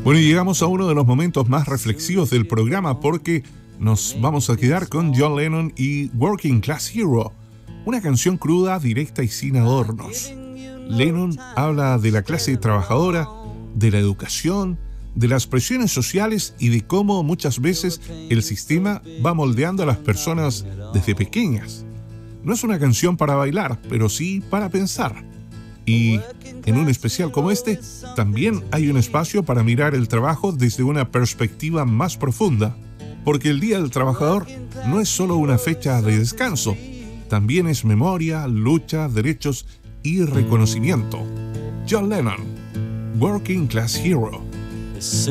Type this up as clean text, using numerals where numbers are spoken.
Bueno, y llegamos a uno de los momentos más reflexivos del programa porque nos vamos a quedar con John Lennon y Working Class Hero, una canción cruda, directa y sin adornos. Lennon habla de la clase trabajadora, de la educación, de las presiones sociales y de cómo muchas veces el sistema va moldeando a las personas desde pequeñas. No es una canción para bailar, pero sí para pensar. Y en un especial como este, también hay un espacio para mirar el trabajo desde una perspectiva más profunda, porque el Día del Trabajador no es solo una fecha de descanso, también es memoria, lucha, derechos y reconocimiento. John Lennon, Working Class Hero.